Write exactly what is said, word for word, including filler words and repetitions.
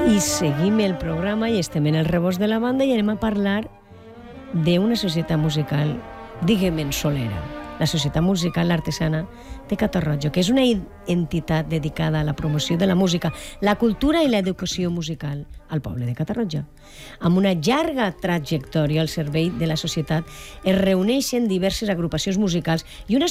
I seguim el programa i estem en el rebost de la banda i anem a parlar d'una societat musical, diguem, solera. La Societat Musical Artesana de Catarroja, que és una entitat dedicada a la promoció de la música, la cultura i l'educació musical al poble de Catarroja. Amb una llarga trajectòria al servei de la societat es reuneixen diverses agrupacions musicals i una